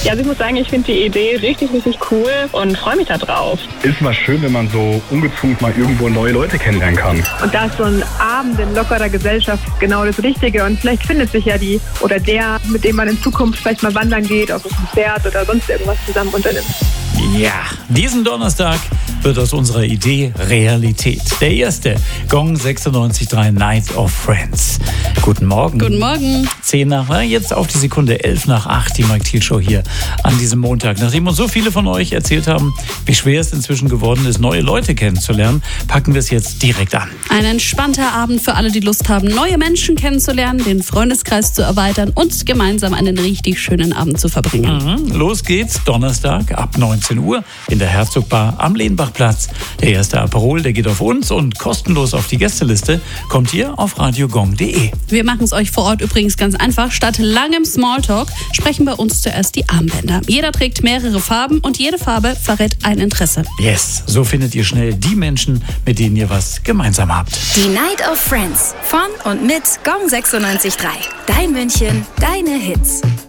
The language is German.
Ja, also ich muss sagen, ich finde die Idee richtig, richtig cool und freue mich da drauf. Ist mal schön, wenn man so ungezwungen mal irgendwo neue Leute kennenlernen kann. Und da ist so ein Abend in lockerer Gesellschaft genau das Richtige. Und vielleicht findet sich ja die oder der, mit dem man in Zukunft vielleicht mal wandern geht, auf ein Konzert oder sonst irgendwas zusammen unternimmt. Ja, diesen Donnerstag wird aus unserer Idee Realität. Der erste Gong 96.3 Night of Friends. Guten Morgen. Guten Morgen. 10 nach, jetzt auf die Sekunde 11 nach 8, die Mike Thiel Show hier an diesem Montag. Nachdem uns so viele von euch erzählt haben, wie schwer es inzwischen geworden ist, neue Leute kennenzulernen, packen wir es jetzt direkt an. Ein entspannter Abend für alle, die Lust haben, neue Menschen kennenzulernen, den Freundeskreis zu erweitern und gemeinsam einen richtig schönen Abend zu verbringen. Los geht's, Donnerstag ab 19 Uhr in der Herzogbar am Lehnbachplatz. Der erste Aperol, der geht auf uns und kostenlos auf die Gästeliste kommt hier auf radiogong.de. Wir machen es euch vor Ort übrigens ganz einfach. Statt langem Smalltalk sprechen bei uns zuerst die Armbänder. Jeder trägt mehrere Farben und jede Farbe verrät ein Interesse. Yes, so findet ihr schnell die Menschen, mit denen ihr was gemeinsam habt. Die Night of Friends von und mit Gong 96.3. Dein München, deine Hits.